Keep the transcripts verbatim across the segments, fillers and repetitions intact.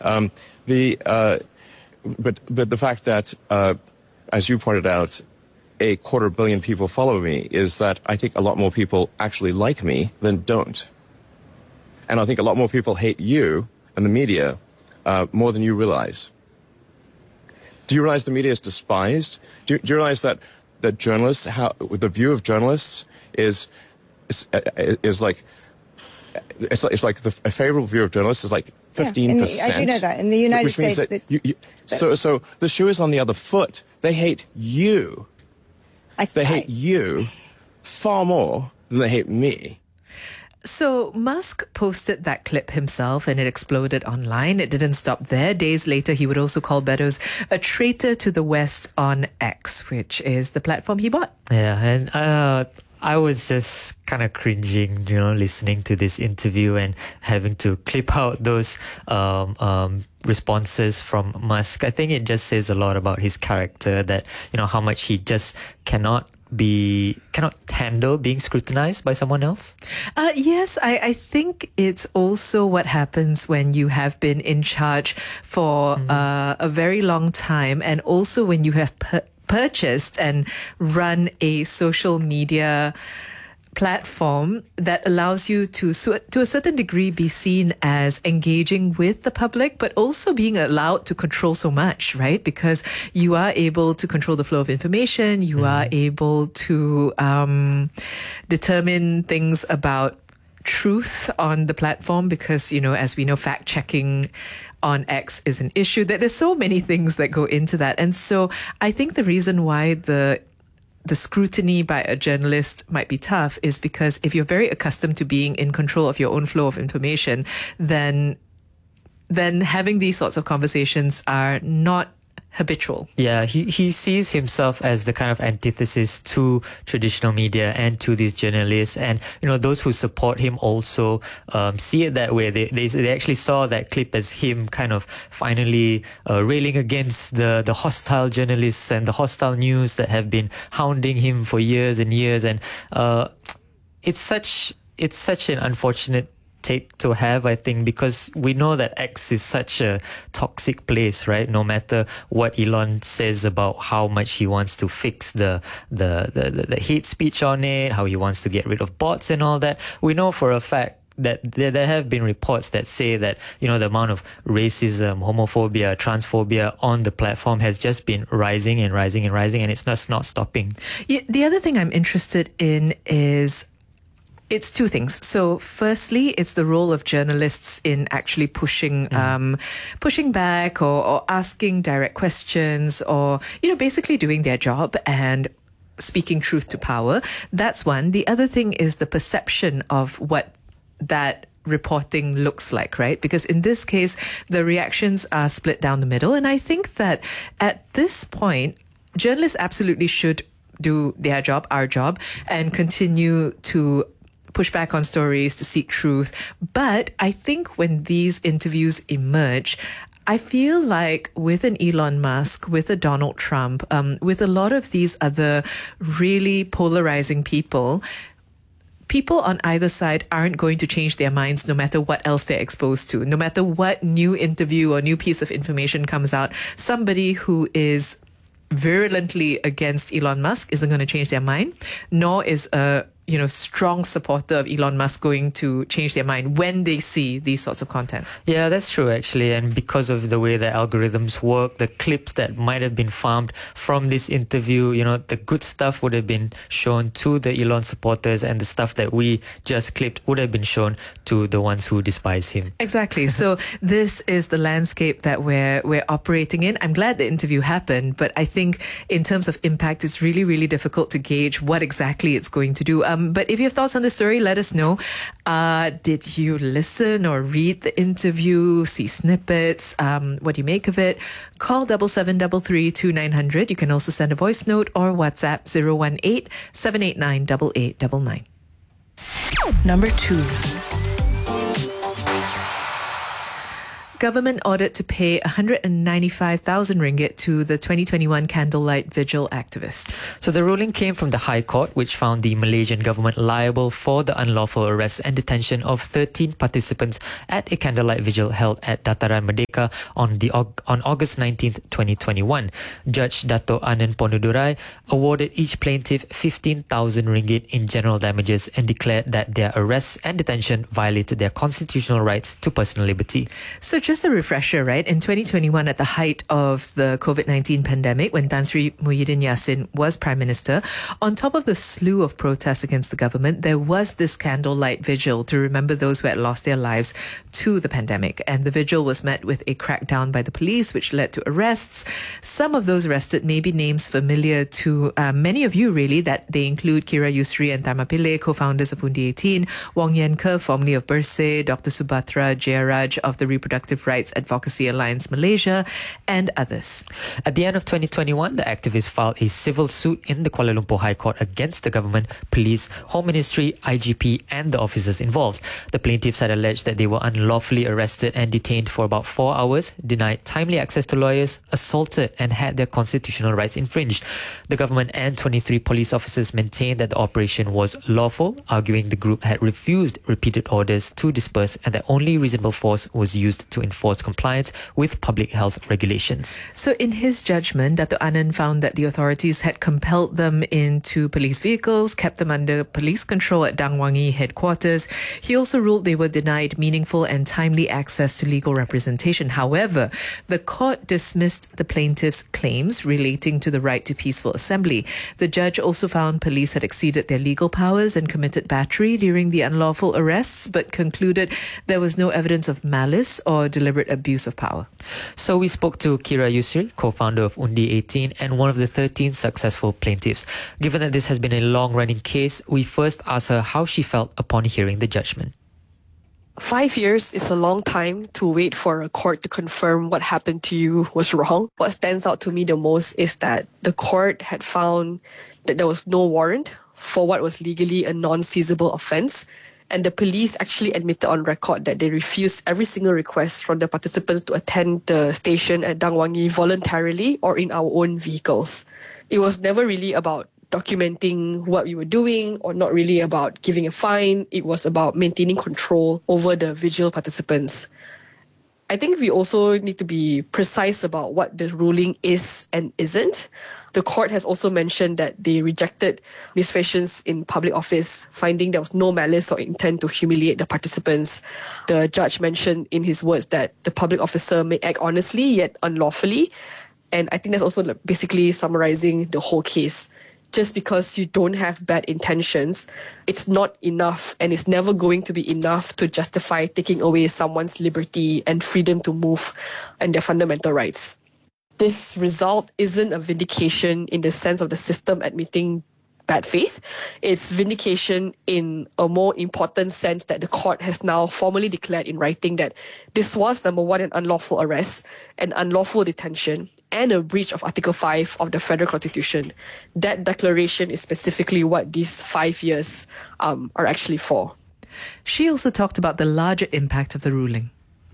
Um, the uh, but but the fact that, uh, as you pointed out, a quarter billion people follow me is that I think a lot more people actually like me than don't. And I think a lot more people hate you and the media uh, more than you realize. Do you realize the media is despised? Do you, do you realize that, that journalists, how, the view of journalists is, is, is like, it's like, it's like the, a favorable view of journalists is like fifteen percent. Yeah, I do know that. In the United which means States... That that, you, you, that, so, so the shoe is on the other foot. They hate you. I, They hate I, you far more than they hate me. So Musk posted that clip himself and it exploded online. It didn't stop there. Days later, he would also call Beddoes a traitor to the West on X, which is the platform he bought. Yeah, and uh, I was just kind of cringing, you know, listening to this interview and having to clip out those um, um, responses from Musk. I think it just says a lot about his character, that, you know, how much he just cannot be cannot handle being scrutinized by someone else. Uh, yes, I, I think it's also what happens when you have been in charge for mm-hmm. uh, a very long time, and also when you have pur- purchased and run a social media platform that allows you to, so, to a certain degree, be seen as engaging with the public, but also being allowed to control so much, right? Because you are able to control the flow of information, you mm. are able to um, determine things about truth on the platform, because, you know, as we know, fact-checking on X is an issue. That there's so many things that go into that. And so I think the reason why the the scrutiny by a journalist might be tough is because if you're very accustomed to being in control of your own flow of information, then then having these sorts of conversations are not habitual. Yeah, he, he sees himself as the kind of antithesis to traditional media and to these journalists. And, you know, those who support him also um, see it that way. They, they they actually saw that clip as him kind of finally uh, railing against the, the hostile journalists and the hostile news that have been hounding him for years and years. And uh, it's such it's such an unfortunate take to have, I think, because we know that X is such a toxic place, right? No matter what Elon says about how much he wants to fix the the the, the, the hate speech on it, how he wants to get rid of bots and all that, we know for a fact that there, there have been reports that say that, you know, the amount of racism, homophobia, transphobia on the platform has just been rising and rising and rising, and it's not, not stopping. Yeah, the other thing I'm interested in is it's two things. So firstly, it's the role of journalists in actually pushing mm. um, pushing back or, or asking direct questions, or, you know, basically doing their job and speaking truth to power. That's one. The other thing is the perception of what that reporting looks like, right? Because in this case, the reactions are split down the middle. And I think that at this point, journalists absolutely should do their job, our job, and continue to push back on stories, to seek truth. But I think when these interviews emerge, I feel like with an Elon Musk, with a Donald Trump, um, with a lot of these other really polarizing people, people on either side aren't going to change their minds no matter what else they're exposed to. No matter what new interview or new piece of information comes out, somebody who is virulently against Elon Musk isn't going to change their mind, nor is a you know, strong supporter of Elon Musk going to change their mind when they see these sorts of content. Yeah, that's true, actually. And because of the way the algorithms work, the clips that might have been farmed from this interview, you know, the good stuff would have been shown to the Elon supporters, and the stuff that we just clipped would have been shown to the ones who despise him. Exactly. So this is the landscape that we're we're operating in. I'm glad the interview happened, but I think in terms of impact, it's really, really difficult to gauge what exactly it's going to do. Um, but if you have thoughts on the story, let us know. Uh, did you listen or read the interview, see snippets? Um, what do you make of it? Call double seven double three two nine hundred. You can also send a voice note or WhatsApp zero one eight seven eight nine double eight double nine. Number two. Government ordered to pay one hundred ninety-five thousand ringgit to the twenty twenty-one candlelight vigil activists. So the ruling came from the High Court, which found the Malaysian government liable for the unlawful arrest and detention of thirteen participants at a candlelight vigil held at Dataran Merdeka on the on August nineteenth, twenty twenty-one. Judge Dato' Anand Pondudurai awarded each plaintiff fifteen thousand ringgit in general damages and declared that their arrests and detention violated their constitutional rights to personal liberty. So just a refresher, right? In twenty twenty-one, at the height of the COVID nineteen pandemic, when Tan Sri Muhyiddin Yassin was Prime Minister, on top of the slew of protests against the government, there was this candlelight vigil to remember those who had lost their lives to the pandemic. And the vigil was met with a crackdown by the police, which led to arrests. Some of those arrested may be names familiar to uh, many of you, really, that they include Kira Yusri and Tharma Pillay, co-founders of Undi eighteen, Wong Yen Ke, formerly of Bersih, Doctor Subhatra Jayaraj of the Reproductive Rights Advocacy Alliance Malaysia, and others. At the end of twenty twenty-one, the activists filed a civil suit in the Kuala Lumpur High Court against the government, police, Home Ministry, I G P and the officers involved. The plaintiffs had alleged that they were unlawfully arrested and detained for about four hours, denied timely access to lawyers, assaulted and had their constitutional rights infringed. The government and twenty-three police officers maintained that the operation was lawful, arguing the group had refused repeated orders to disperse and that only reasonable force was used to enforce compliance with public health regulations. So in his judgment, Dato' Anand found that the authorities had compelled them into police vehicles, kept them under police control at Dang Wangi headquarters. He also ruled they were denied meaningful and timely access to legal representation. However, the court dismissed the plaintiffs' claims relating to the right to peaceful assembly. The judge also found police had exceeded their legal powers and committed battery during the unlawful arrests, but concluded there was no evidence of malice or deliberate abuse of power. So we spoke to Kira Yusri, co-founder of Undi eighteen and one of the thirteen successful plaintiffs. Given that this has been a long-running case, we first asked her how she felt upon hearing the judgment. Five years is a long time to wait for a court to confirm what happened to you was wrong. What stands out to me the most is that the court had found that there was no warrant for what was legally a non-seizable offence, and the police actually admitted on record that they refused every single request from the participants to attend the station at Dang Wangi voluntarily or in our own vehicles. It was never really about documenting what we were doing or not really about giving a fine. It was about maintaining control over the vigil participants. I think we also need to be precise about what the ruling is and isn't. The court has also mentioned that they rejected Miz Fashions in public office, finding there was no malice or intent to humiliate the participants. The judge mentioned in his words that the public officer may act honestly yet unlawfully. And I think that's also basically summarizing the whole case. Just because you don't have bad intentions, it's not enough, and it's never going to be enough to justify taking away someone's liberty and freedom to move and their fundamental rights. This result isn't a vindication in the sense of the system admitting bad faith. It's vindication in a more important sense that the court has now formally declared in writing that this was, number one, an unlawful arrest, an unlawful detention, and a breach of Article five of the Federal Constitution. That declaration is specifically what these five years um, are actually for. She also talked about the larger impact of the ruling.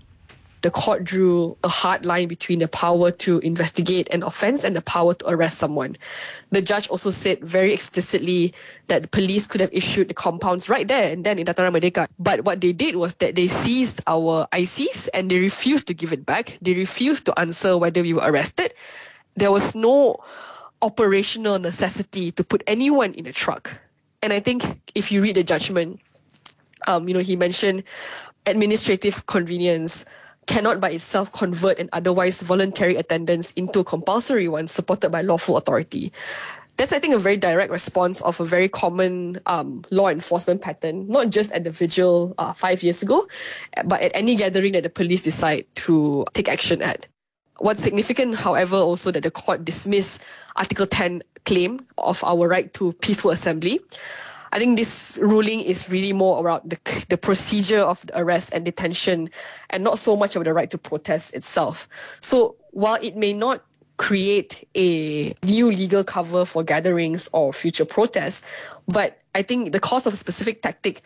The court drew a hard line between the power to investigate an offence and the power to arrest someone. The judge also said very explicitly that the police could have issued the compounds right there and then in Dataran Merdeka. But what they did was that they seized our I Cs and they refused to give it back. They refused to answer whether we were arrested. There was no operational necessity to put anyone in a truck. And I think if you read the judgment, um, you know, he mentioned administrative convenience cannot by itself convert an otherwise voluntary attendance into a compulsory one supported by lawful authority. That's, I think, a very direct response of a very common um, law enforcement pattern, not just at the vigil uh, five years ago, but at any gathering that the police decide to take action at. What's significant, however, also that the court dismissed Article ten claim of our right to peaceful assembly. I think this ruling is really more about the, the procedure of the arrest and detention and not so much of the right to protest itself. So while it may not create a new legal cover for gatherings or future protests, but I think the cost of a specific tactic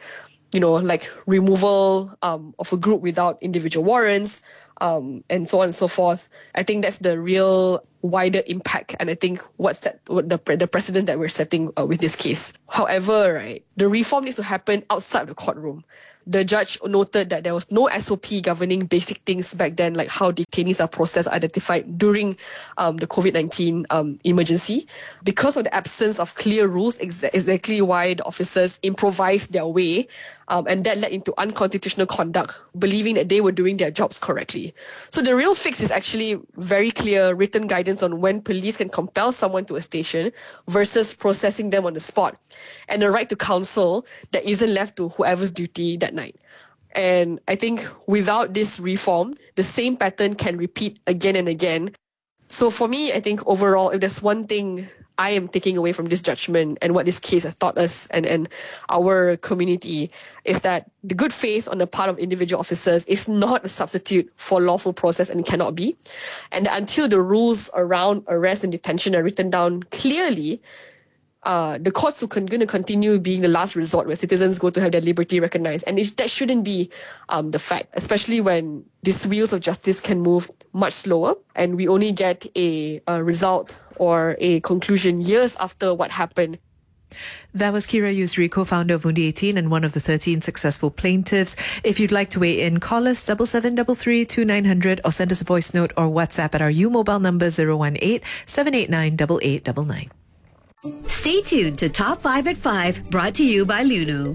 you know, like removal um, of a group without individual warrants, um, and so on and so forth. I think that's the real wider impact, and I think what's that, what the the precedent that we're setting uh, with this case. However, right, the reform needs to happen outside of the courtroom. The judge noted that there was no S O P governing basic things back then, like how detainees are processed, identified during um, the COVID nineteen um, emergency. Because of the absence of clear rules, ex- exactly why the officers improvised their way, um, and that led into unconstitutional conduct, believing that they were doing their jobs correctly. So the real fix is actually very clear written guidance on when police can compel someone to a station versus processing them on the spot, and a right to counsel that isn't left to whoever's duty that night. And I think without this reform, the same pattern can repeat again and again. So for me, I think overall, if there's one thing I am taking away from this judgment and what this case has taught us and, and our community, is that the good faith on the part of individual officers is not a substitute for lawful process and cannot be. And until the rules around arrest and detention are written down clearly, Uh, the courts are con- going to continue being the last resort where citizens go to have their liberty recognized. And it, that shouldn't be um, the fact, especially when these wheels of justice can move much slower and we only get a, a result or a conclusion years after what happened. That was Kira Yusri, co-founder of Undi eighteen and one of the thirteen successful plaintiffs. If you'd like to weigh in, call us seven seven three three two nine zero zero or send us a voice note or WhatsApp at our U mobile number zero one eight seven eight nine eight eight nine nine. Stay tuned to Top five at five, brought to you by Lunu.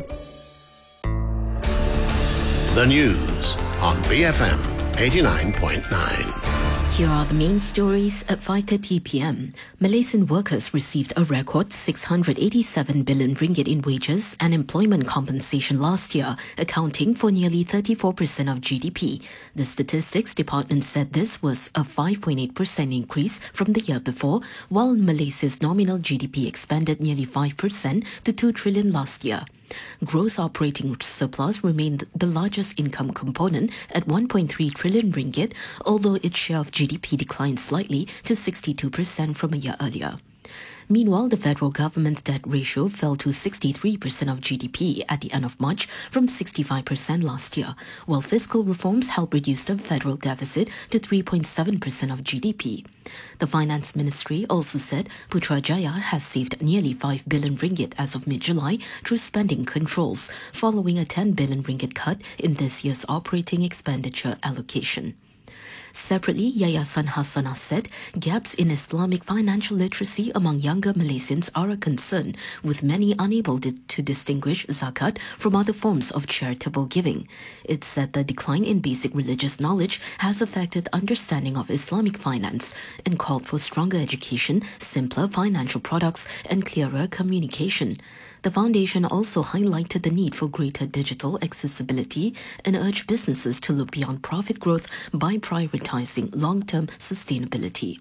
The news on B F M eighty-nine point nine. Here are the main stories at five thirty p.m. Malaysian workers received a record six hundred eighty-seven billion ringgit in wages and employment compensation last year, accounting for nearly thirty-four percent of G D P. The Statistics Department said this was a five point eight percent increase from the year before, while Malaysia's nominal G D P expanded nearly five percent to two trillion last year. Gross operating surplus remained the largest income component at one point three trillion ringgit, although its share of G D P declined slightly to sixty-two percent from a year earlier. Meanwhile, the federal government's debt ratio fell to sixty-three percent of G D P at the end of March from sixty-five percent last year, while fiscal reforms helped reduce the federal deficit to three point seven percent of G D P. The Finance Ministry also said Putrajaya has saved nearly five billion ringgit as of mid-July through spending controls, following a ten billion ringgit cut in this year's operating expenditure allocation. Separately, Yayasan Hasanah said gaps in Islamic financial literacy among younger Malaysians are a concern, with many unable to, to distinguish zakat from other forms of charitable giving. It said the decline in basic religious knowledge has affected understanding of Islamic finance and called for stronger education, simpler financial products, and clearer communication. The foundation also highlighted the need for greater digital accessibility and urged businesses to look beyond profit growth by prioritizing long-term sustainability.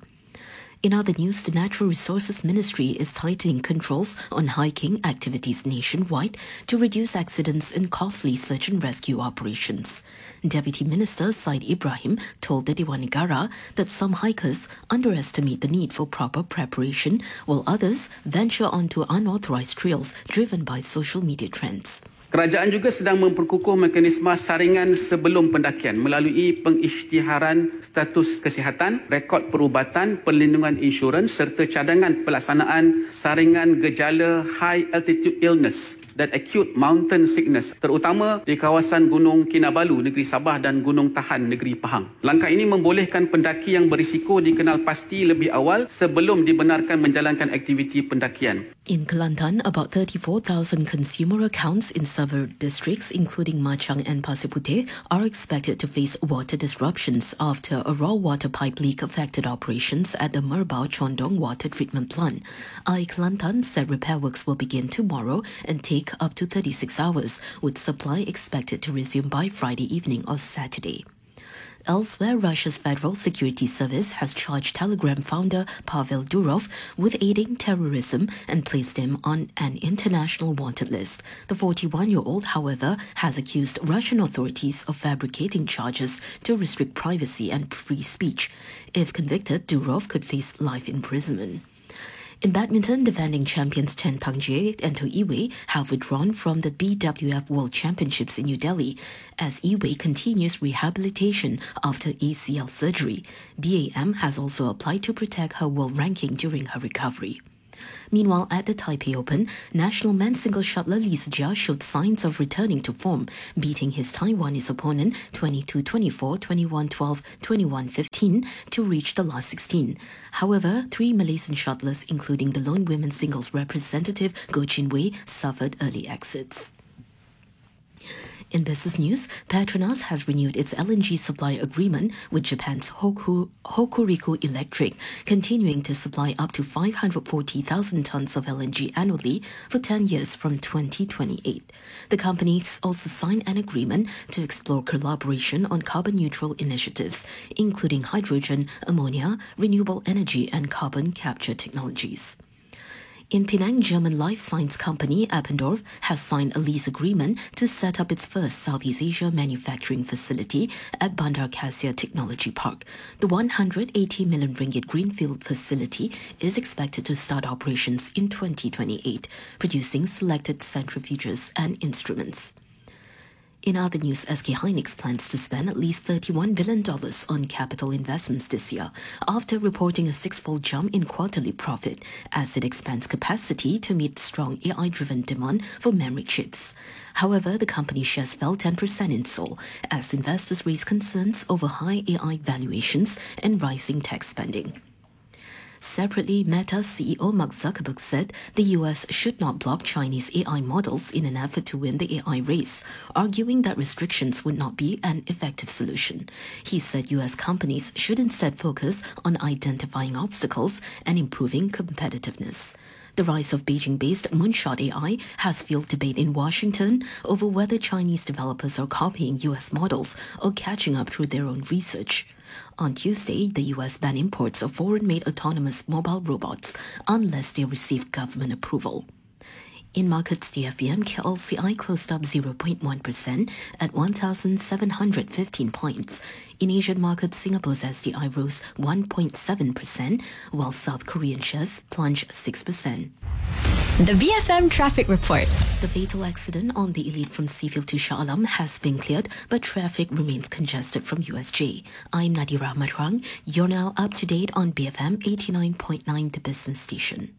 In other news, the Natural Resources Ministry is tightening controls on hiking activities nationwide to reduce accidents in costly search and rescue operations. Deputy Minister Said Ibrahim told the Dewan Negara that some hikers underestimate the need for proper preparation, while others venture onto unauthorized trails driven by social media trends. Kerajaan juga sedang memperkukuh mekanisme saringan sebelum pendakian melalui pengisytiharan status kesihatan, rekod perubatan, perlindungan insurans serta cadangan pelaksanaan saringan gejala high altitude illness dan acute mountain sickness, terutama di kawasan Gunung Kinabalu, negeri Sabah dan Gunung Tahan, negeri Pahang. Langkah ini membolehkan pendaki yang berisiko dikenal pasti lebih awal sebelum dibenarkan menjalankan aktiviti pendakian. In Kelantan, about thirty-four thousand consumer accounts in several districts, including Machang and Pasir Puteh, are expected to face water disruptions after a raw water pipe leak affected operations at the Merbau Condong water treatment plant. I Kelantan said repair works will begin tomorrow and take up to thirty-six hours, with supply expected to resume by Friday evening or Saturday. Elsewhere, Russia's Federal Security Service has charged Telegram founder Pavel Durov with aiding terrorism and placed him on an international wanted list. The forty-one-year-old, however, has accused Russian authorities of fabricating charges to restrict privacy and free speech. If convicted, Durov could face life imprisonment. In badminton, defending champions Chen Tangjie and To Iwei have withdrawn from the B W F World Championships in New Delhi as Iwei continues rehabilitation after A C L surgery. B A M has also applied to protect her world ranking during her recovery. Meanwhile, at the Taipei Open, national men's single shuttler Li Sijia showed signs of returning to form, beating his Taiwanese opponent twenty-two twenty-four, twenty-one twelve, twenty-one fifteen to reach the last sixteen. However, three Malaysian shuttlers, including the lone women's singles representative Goh Chin Wei, suffered early exits. In business news, Petronas has renewed its L N G supply agreement with Japan's Hoku, Hokuriku Electric, continuing to supply up to five hundred forty thousand tons of L N G annually for ten years from twenty twenty-eight. The companies also signed an agreement to explore collaboration on carbon-neutral initiatives, including hydrogen, ammonia, renewable energy and carbon capture technologies. In Penang, German life science company Appendorf has signed a lease agreement to set up its first Southeast Asia manufacturing facility at Bandar Kasia Technology Park. The one hundred eighty million ringgit greenfield facility is expected to start operations in twenty twenty-eight, producing selected centrifuges and instruments. In other news, S K Hynix plans to spend at least thirty-one billion dollars on capital investments this year, after reporting a six-fold jump in quarterly profit as it expands capacity to meet strong A I-driven demand for memory chips. However, the company shares fell ten percent in Seoul as investors raise concerns over high A I valuations and rising tech spending. Separately, Meta C E O Mark Zuckerberg said the U S should not block Chinese A I models in an effort to win the A I race, arguing that restrictions would not be an effective solution. He said U S companies should instead focus on identifying obstacles and improving competitiveness. The rise of Beijing-based Moonshot A I has fueled debate in Washington over whether Chinese developers are copying U S models or catching up through their own research. On Tuesday, the U S banned imports of foreign-made autonomous mobile robots unless they receive government approval. In markets, the F B M K L C I closed up zero point one percent at one thousand seven hundred fifteen points. In Asian markets, Singapore's S D I rose one point seven percent, while South Korean shares plunged six percent. The B F M Traffic Report. The fatal accident on the Elite from Seafield to Shah Alam has been cleared, but traffic remains congested from U S J. I'm Nadira Matrang. You're now up to date on B F M eighty-nine point nine, the business station.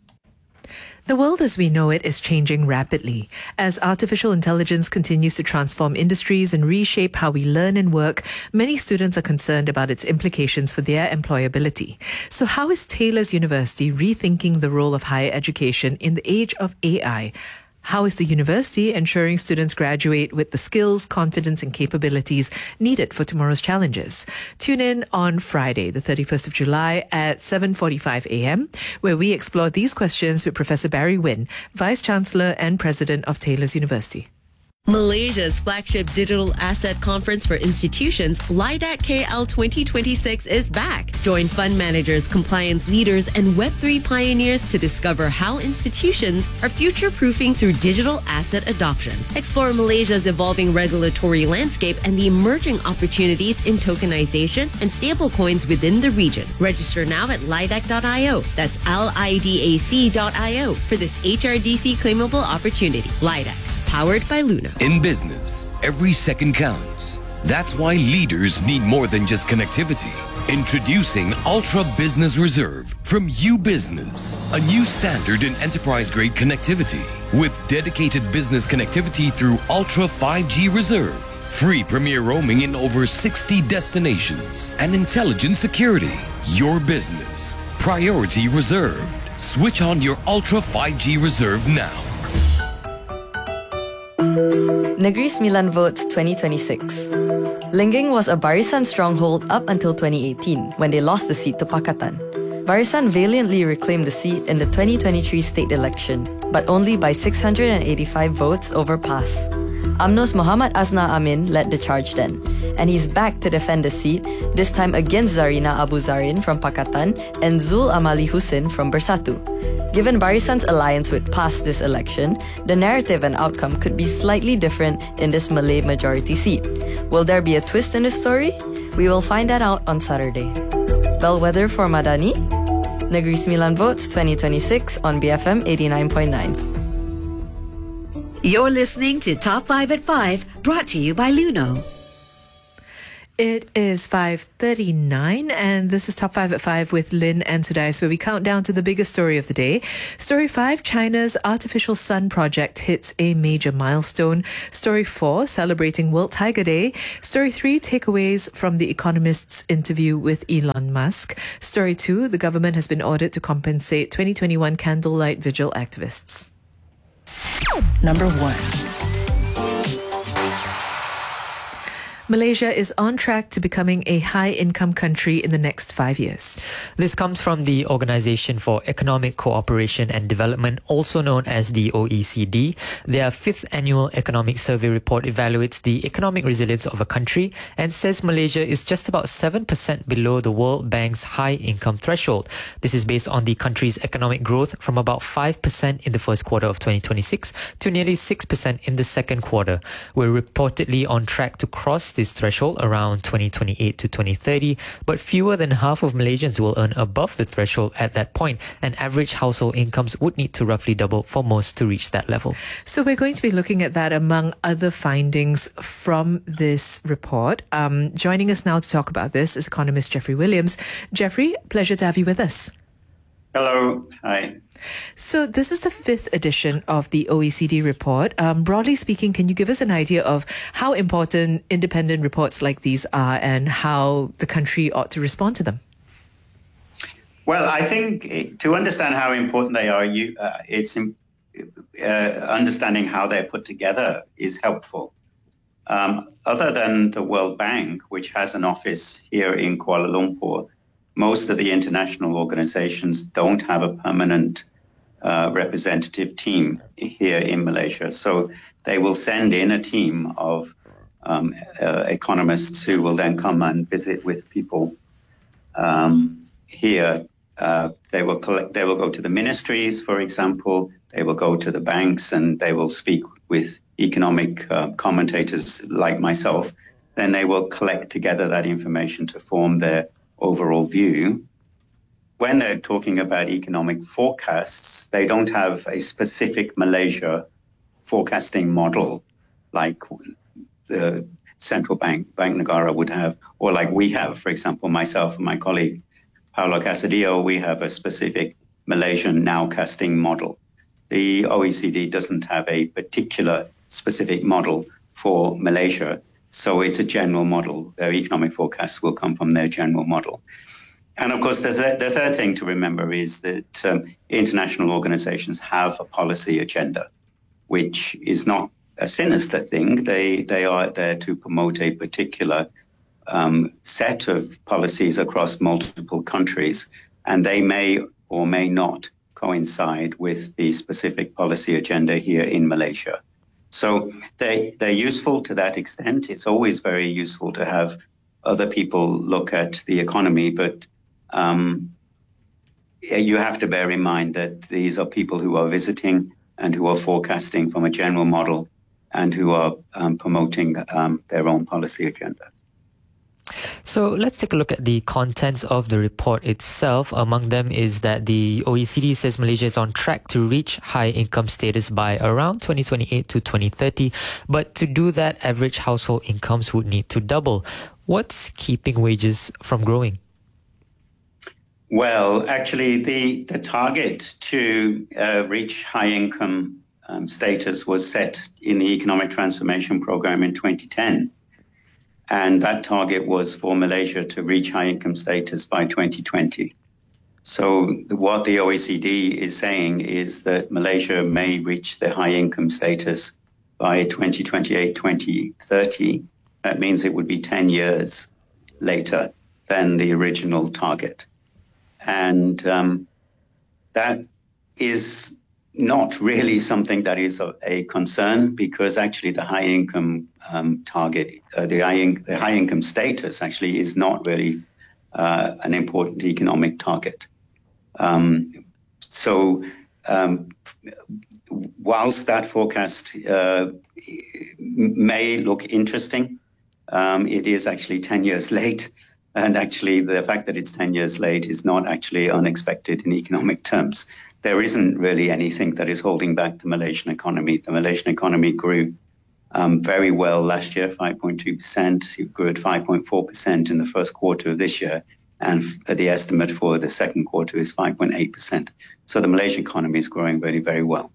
The world as we know it is changing rapidly. As artificial intelligence continues to transform industries and reshape how we learn and work, many students are concerned about its implications for their employability. So how is Taylor's University rethinking the role of higher education in the age of A I? How is the university ensuring students graduate with the skills, confidence and capabilities needed for tomorrow's challenges? Tune in on Friday, the thirty-first of July at seven forty-five a.m., where we explore these questions with Professor Barry Wynn, Vice-Chancellor and President of Taylor's University. Malaysia's flagship digital asset conference for institutions, LIDAC K L twenty twenty-six, is back. Join fund managers, compliance leaders, and Web three pioneers to discover how institutions are future-proofing through digital asset adoption. Explore Malaysia's evolving regulatory landscape and the emerging opportunities in tokenization and stablecoins within the region. Register now at lidac dot io. That's L I D A C dot I O for this H R D C claimable opportunity. LIDAC. Powered by Luna. In business, every second counts. That's why leaders need more than just connectivity. Introducing Ultra Business Reserve from U Business, a new standard in enterprise-grade connectivity with dedicated business connectivity through Ultra five G Reserve, free premier roaming in over sixty destinations, and intelligent security. Your business, priority reserved. Switch on your Ultra five G Reserve now. Negeri Sembilan votes twenty twenty-six. Lingging was a Barisan stronghold up until twenty eighteen, when they lost the seat to Pakatan. Barisan valiantly reclaimed the seat in the twenty twenty-three state election, but only by six hundred eighty-five votes over PAS. U M No's Muhammad Asna Amin led the charge then, and he's back to defend the seat, this time against Zarina Abu Zarin from Pakatan and Zul Amali Hussein from Bersatu. Given Barisan's alliance with PAS this election, the narrative and outcome could be slightly different in this Malay majority seat. Will there be a twist in the story? We will find that out on Saturday. Bellwether for Madani, Negeri Sembilan Votes twenty twenty-six on B F M eighty-nine point nine. You're listening to Top five at five, brought to you by Luno. It is five thirty-nine and this is Top five at five with Lynn and Sudais, where we count down to the biggest story of the day. Story five, China's artificial sun project hits a major milestone. Story four, celebrating World Tiger Day. Story three, takeaways from The Economist's interview with Elon Musk. Story two, the government has been ordered to compensate twenty twenty-one candlelight vigil activists. Number one. Malaysia is on track to becoming a high-income country in the next five years. This comes from the Organisation for Economic Cooperation and Development, also known as the O E C D. Their fifth annual economic survey report evaluates the economic resilience of a country and says Malaysia is just about seven percent below the World Bank's high-income threshold. This is based on the country's economic growth from about five percent in the first quarter of twenty twenty-six to nearly six percent in the second quarter. We're reportedly on track to cross this threshold around twenty twenty-eight to twenty thirty, but fewer than half of Malaysians will earn above the threshold at that point, and average household incomes would need to roughly double for most to reach that level. So we're going to be looking at that among other findings from this report. Um, joining us now to talk about this is economist Jeffrey Williams. Jeffrey, pleasure to have you with us. Hello. Hi. So this is the fifth edition of the O E C D report. Um, broadly speaking, can you give us an idea of how important independent reports like these are and how the country ought to respond to them? Well, I think to understand how important they are, you, uh, it's uh, understanding how they're put together is helpful. Um, other than the World Bank, which has an office here in Kuala Lumpur, most of the international organizations don't have a permanent uh, representative team here in Malaysia. So they will send in a team of um, uh, economists who will then come and visit with people um, here. Uh, they will collect, they will go to the ministries, for example. They will go to the banks and they will speak with economic uh, commentators like myself. Then they will collect together that information to form their overall view. When they're talking about economic forecasts, they don't have a specific Malaysia forecasting model like the central bank, Bank Negara, would have, or like we have. For example, myself and my colleague, Paulo Casadillo, we have a specific Malaysian nowcasting model. The O E C D doesn't have a particular specific model for Malaysia, so it's a general model. Their economic forecasts will come from their general model. And of course, the, th- the third thing to remember is that um, international organizations have a policy agenda, which is not a sinister thing. They, they are there to promote a particular um, set of policies across multiple countries, and they may or may not coincide with the specific policy agenda here in Malaysia. So they, they're useful to that extent. It's always very useful to have other people look at the economy, but um, you have to bear in mind that these are people who are visiting and who are forecasting from a general model and who are um, promoting um, their own policy agenda. So let's take a look at the contents of the report itself. Among them is that the O E C D says Malaysia is on track to reach high income status by around twenty twenty-eight to twenty thirty. But to do that, average household incomes would need to double. What's keeping wages from growing? Well, actually, the, the target to uh, reach high income um, status was set in the Economic Transformation Program in twenty ten. And that target was for Malaysia to reach high income status by twenty twenty. So the, what the O E C D is saying is that Malaysia may reach the high income status by twenty twenty-eight, twenty thirty. That means it would be ten years later than the original target. And um, that is not really something that is a, a concern, because actually the high income um, target, uh, the, high in, the high income status actually is not really uh, an important economic target. Um, so um, whilst that forecast uh, may look interesting, um, it is actually ten years late. And actually, the fact that it's ten years late is not actually unexpected in economic terms. There isn't really anything that is holding back the Malaysian economy. The Malaysian economy grew um, very well last year, five point two percent. It grew at five point four percent in the first quarter of this year. And the estimate for the second quarter is five point eight percent. So the Malaysian economy is growing very, very well.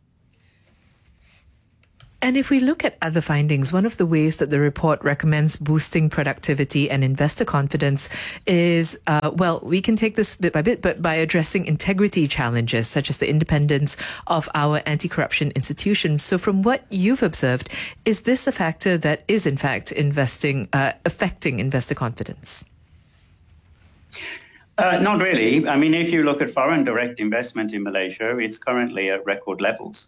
And if we look at other findings, one of the ways that the report recommends boosting productivity and investor confidence is, uh, well, we can take this bit by bit, but by addressing integrity challenges, such as the independence of our anti-corruption institutions. So from what you've observed, is this a factor that is, in fact, investing, uh, affecting investor confidence? Uh, not really. I mean, if you look at foreign direct investment in Malaysia, it's currently at record levels.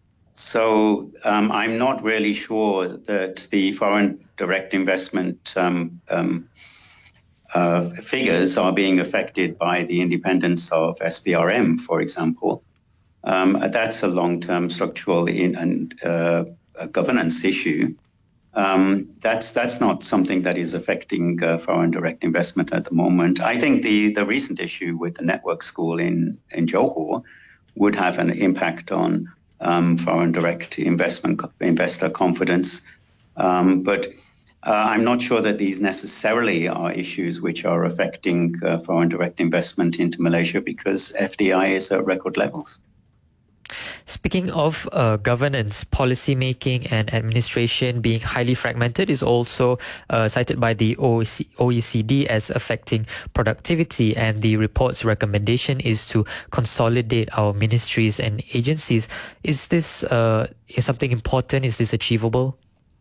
So um, I'm not really sure that the foreign direct investment um, um, uh, figures are being affected by the independence of S B R M, for example. Um, that's a long-term structural in, and uh, a governance issue. Um, that's that's not something that is affecting uh, foreign direct investment at the moment. I think the, the recent issue with the network school in, in Johor would have an impact on Um, foreign direct investment investor confidence. Um, but uh, I'm not sure that these necessarily are issues which are affecting uh, foreign direct investment into Malaysia, because F D I is at record levels. Speaking of uh, governance, policy making and administration being highly fragmented is also uh, cited by the O E C D as affecting productivity, and the report's recommendation is to consolidate our ministries and agencies. Is this uh, is something important? Is this achievable?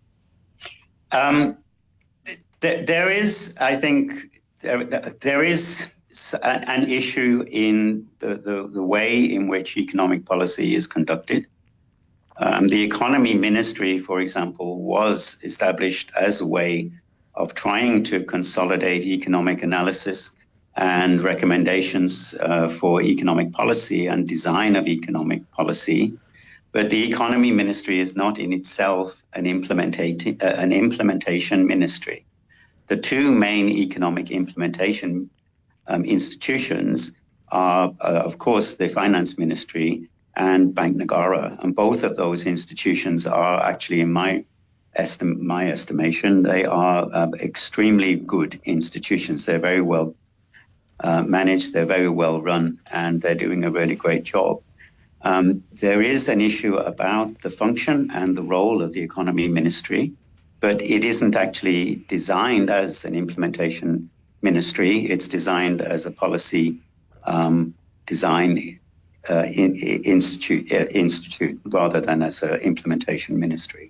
Um, th- there is, I think, there, there is an issue in the, the, the way in which economic policy is conducted. Um, the economy ministry, for example, was established as a way of trying to consolidate economic analysis and recommendations uh, for economic policy and design of economic policy. But the economy ministry is not in itself an, implementa- uh, an implementation ministry. The two main economic implementation Um, institutions are, uh, of course, the Finance Ministry and Bank Negara. And both of those institutions are actually, in my, estim- my estimation, they are uh, extremely good institutions. They're very well uh, managed, they're very well run, and they're doing a really great job. Um, there is an issue about the function and the role of the Economy Ministry, but it isn't actually designed as an implementation ministry. It's designed as a policy um, design uh, in, in, institute, uh, institute rather than as an implementation ministry.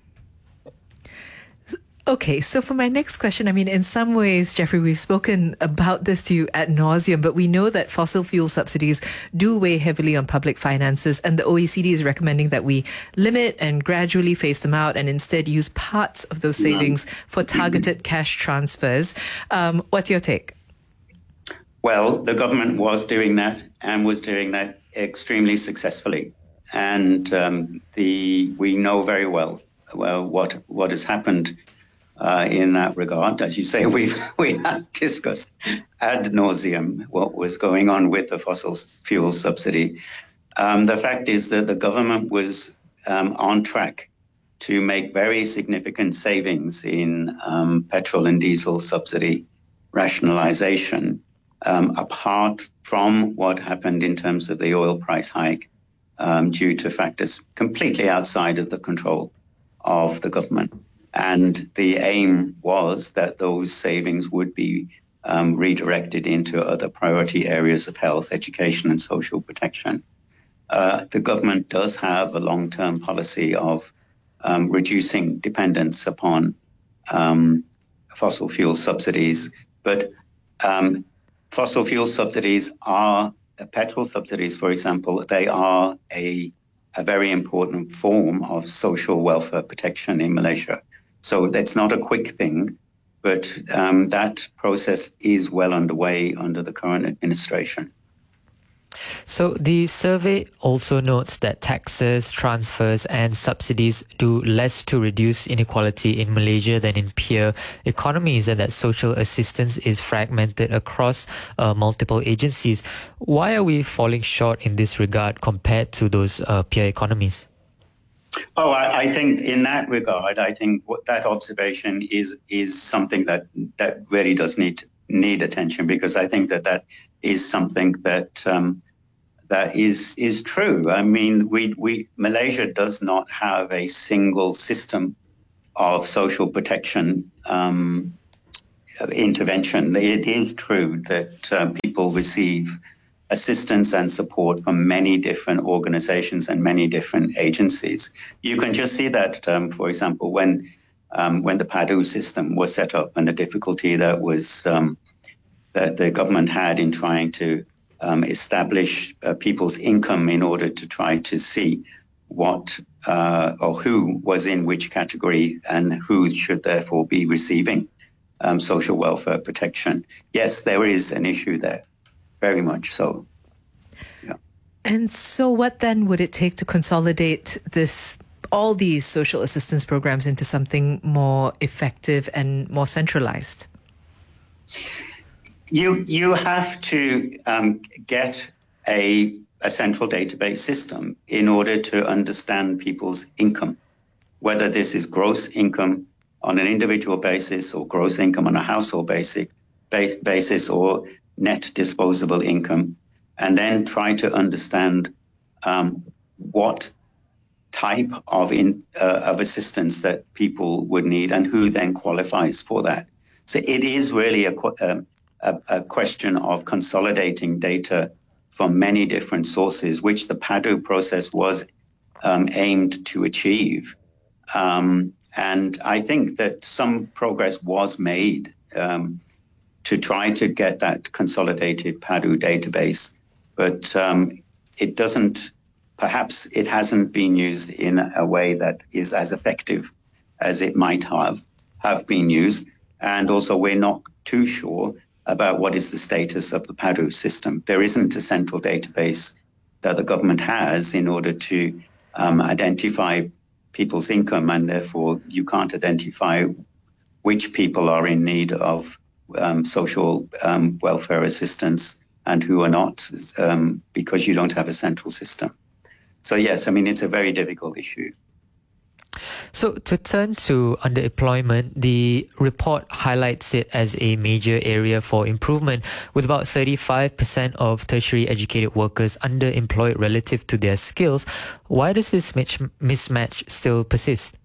Okay, so for my next question, I mean, in some ways, Jeffrey, we've spoken about this to you ad nauseum, but we know that fossil fuel subsidies do weigh heavily on public finances, and the O E C D is recommending that we limit and gradually phase them out and instead use parts of those savings for targeted cash transfers. Um, what's your take? Well, the government was doing that and was doing that extremely successfully. And um, the we know very well, well what what has happened Uh, in that regard. As you say, we've we have discussed ad nauseum what was going on with the fossil fuel subsidy. Um, the fact is that the government was um, on track to make very significant savings in um, petrol and diesel subsidy rationalization, um, apart from what happened in terms of the oil price hike um, due to factors completely outside of the control of the government. And the aim was that those savings would be um, redirected into other priority areas of health, education, and social protection. Uh, the government does have a long-term policy of um, reducing dependence upon um, fossil fuel subsidies, but um, fossil fuel subsidies are, uh, petrol subsidies, for example, they are a, a very important form of social welfare protection in Malaysia. So that's not a quick thing, but um, that process is well underway under the current administration. So the survey also notes that taxes, transfers and subsidies do less to reduce inequality in Malaysia than in peer economies, and that social assistance is fragmented across uh, multiple agencies. Why are we falling short in this regard compared to those uh, peer economies? Oh, I, I think in that regard, I think what that observation is is something that that really does need need attention, because I think that that is something that um, that is is true. I mean, we we Malaysia does not have a single system of social protection um, intervention. It is true that uh, people receive assistance and support from many different organizations and many different agencies. You can just see that, um, for example, when um, when the PADU system was set up and the difficulty that was um, that the government had in trying to um, establish uh, people's income in order to try to see what uh, or who was in which category and who should therefore be receiving um, social welfare protection. Yes, there is an issue there. Very much so. Yeah. And so what then would it take to consolidate this, all these social assistance programs into something more effective and more centralized? You you have to um, get a, a central database system in order to understand people's income, whether this is gross income on an individual basis or gross income on a household basic base, basis or net disposable income, and then try to understand um, what type of in, uh, of assistance that people would need and who then qualifies for that. So it is really a, um, a, a question of consolidating data from many different sources, which the PADU process was um, aimed to achieve. Um, and I think that some progress was made um, to try to get that consolidated PADU database, but um, it doesn't, perhaps it hasn't been used in a way that is as effective as it might have, have been used. And also we're not too sure about what is the status of the PADU system. There isn't a central database that the government has in order to um, identify people's income, and therefore you can't identify which people are in need of Um, social um, welfare assistance and who are not, um, because you don't have a central system. So yes, I mean, it's a very difficult issue. So to turn to underemployment, the report highlights it as a major area for improvement, with about thirty-five percent of tertiary educated workers underemployed relative to their skills. Why does this mismatch still persist?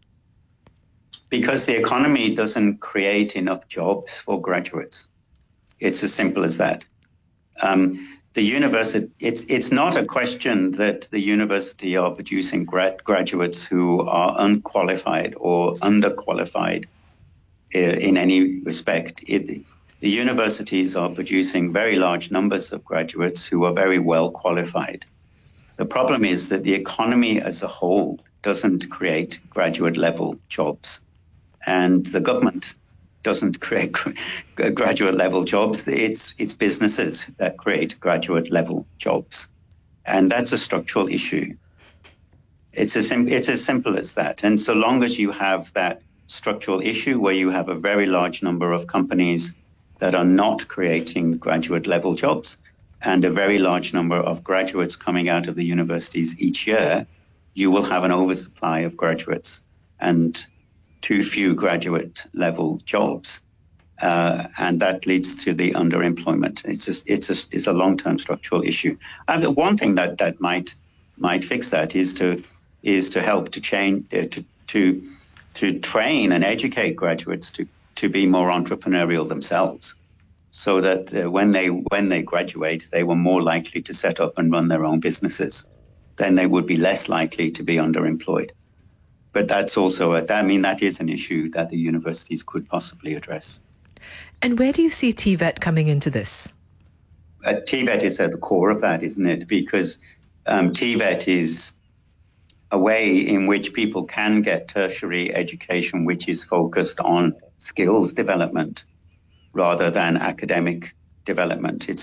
Because the economy doesn't create enough jobs for graduates. It's as simple as that. Um, the university, it's it's not a question that the university are producing grad, graduates who are unqualified or underqualified in any respect. It, the universities are producing very large numbers of graduates who are very well qualified. The problem is that the economy as a whole doesn't create graduate level jobs. And the government doesn't create graduate level jobs. It's it's businesses that create graduate level jobs, and that's a structural issue. It's as sim- it's as simple as that. And so long as you have that structural issue where you have a very large number of companies that are not creating graduate level jobs, and a very large number of graduates coming out of the universities each year, you will have an oversupply of graduates and too few graduate level jobs, uh, and that leads to the underemployment. It's just, it's a, it's a long-term structural issue. And the one thing that, that might might fix that is to is to help to change uh, to to to train and educate graduates to to be more entrepreneurial themselves, so that uh, when they when they graduate, they were more likely to set up and run their own businesses. Then they would be less likely to be underemployed. But that's also, a, I mean, that is an issue that the universities could possibly address. And where do you see T V E T coming into this? Uh, T V E T is at the core of that, isn't it? Because um, T V E T is a way in which people can get tertiary education which is focused on skills development rather than academic development. It's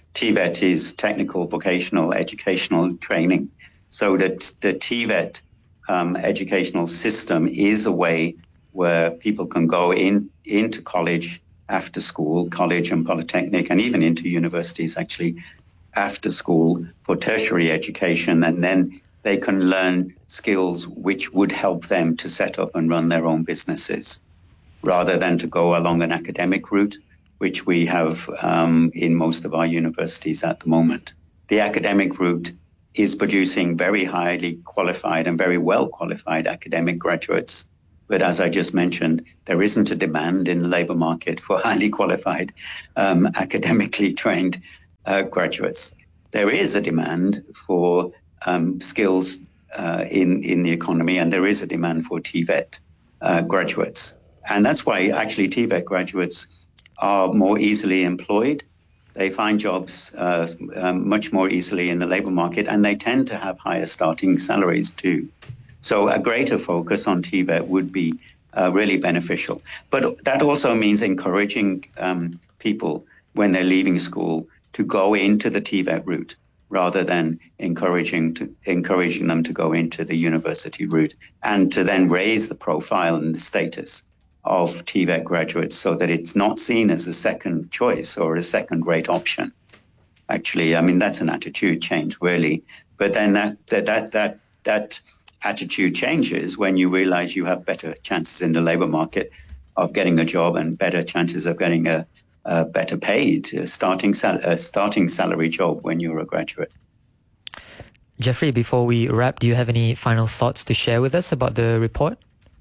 T V E T is technical vocational educational training. So that the T V E T um, educational system is a way where people can go in into college after school, college and polytechnic, and even into universities actually after school for tertiary education, and then they can learn skills which would help them to set up and run their own businesses, rather than to go along an academic route, which we have um, in most of our universities at the moment. The academic route is producing very highly qualified and very well qualified academic graduates. But as I just mentioned, there isn't a demand in the labour market for highly qualified, um, academically trained uh, graduates. There is a demand for um, skills uh, in, in the economy, and there is a demand for T V E T uh, graduates. And that's why actually T V E T graduates are more easily employed. They find jobs uh, um, much more easily in the labour market, and they tend to have higher starting salaries too. So a greater focus on T V E T would be uh, really beneficial. But that also means encouraging um, people when they're leaving school to go into the T V E T route rather than encouraging to, encouraging them to go into the university route, and to then raise the profile and the status of T V E T graduates so that it's not seen as a second choice or a second-rate option. Actually, I mean, that's an attitude change, really. But then that that that that, that attitude changes when you realize you have better chances in the labor market of getting a job and better chances of getting a, a better paid a starting sal- a starting salary job when you're a graduate. Jeffrey, before we wrap, do you have any final thoughts to share with us about the report?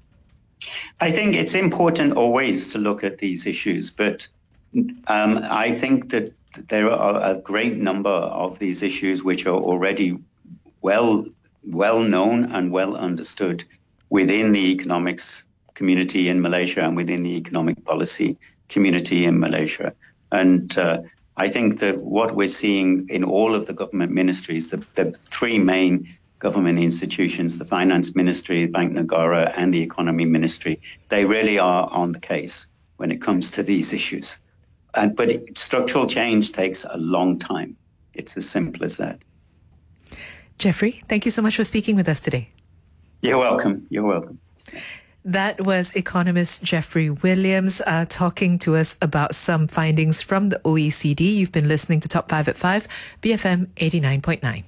I think it's important always to look at these issues, but um, I think that there are a great number of these issues which are already well well known and well understood within the economics community in Malaysia and within the economic policy community in Malaysia. And uh, I think that what we're seeing in all of the government ministries, the, the three main government institutions, the Finance Ministry, Bank Negara, and the Economy Ministry, they really are on the case when it comes to these issues. And, but it, structural change takes a long time. It's as simple as that. Jeffrey, thank you so much for speaking with us today. You're welcome. You're welcome. That was economist Jeffrey Williams uh, talking to us about some findings from the O E C D. You've been listening to Top five at five, B F M eighty-nine point nine.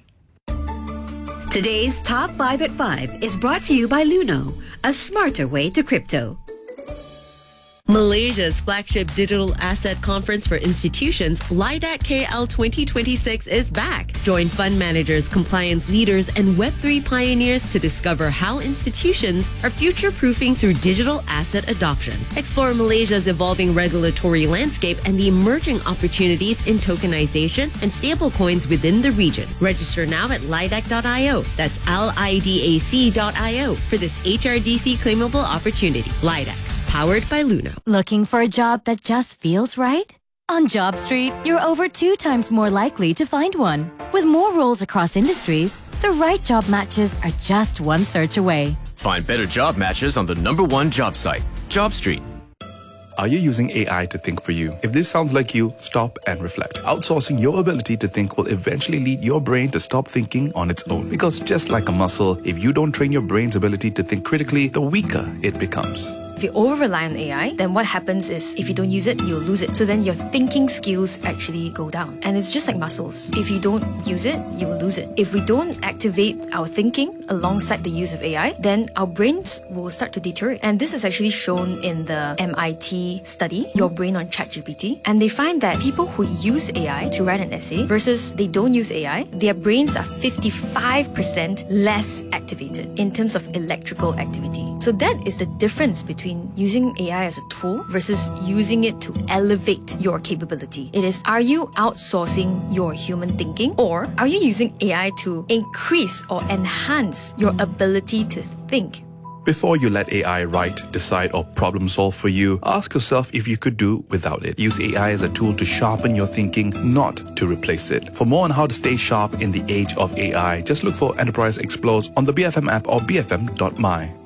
Today's Top five at five is brought to you by Luno, a smarter way to crypto. Malaysia's flagship digital asset conference for institutions, LIDAC K L twenty twenty-six, is back. Join fund managers, compliance leaders, and Web three pioneers to discover how institutions are future-proofing through digital asset adoption. Explore Malaysia's evolving regulatory landscape and the emerging opportunities in tokenization and stablecoins within the region. Register now at lidac dot io. That's L I D A C dot I O for this H R D C claimable opportunity. LIDAC. Powered by Luno. Looking for a job that just feels right? On JobStreet, you're over two times more likely to find one. With more roles across industries, the right job matches are just one search away. Find better job matches on the number one job site, JobStreet. Are you using A I to think for you? If this sounds like you, stop and reflect. Outsourcing your ability to think will eventually lead your brain to stop thinking on its own. Because just like a muscle, if you don't train your brain's ability to think critically, the weaker it becomes. If you over-rely on A I, then what happens is if you don't use it, you'll lose it. So then your thinking skills actually go down. And it's just like muscles. If you don't use it, you will lose it. If we don't activate our thinking alongside the use of A I, then our brains will start to deteriorate. And this is actually shown in the M I T study, Your Brain on ChatGPT. And they find that people who use A I to write an essay versus they don't use A I, their brains are fifty-five percent less activated in terms of electrical activity. So that is the difference between using A I as a tool versus using it to elevate your capability. It is, are you outsourcing your human thinking, or are you using A I to increase or enhance your ability to think? Before you let A I write, decide, or problem solve for you, ask yourself if you could do without it. Use A I as a tool to sharpen your thinking, not to replace it. For more on how to stay sharp in the age of A I, just look for Enterprise Explores on the B F M app or b f m dot my.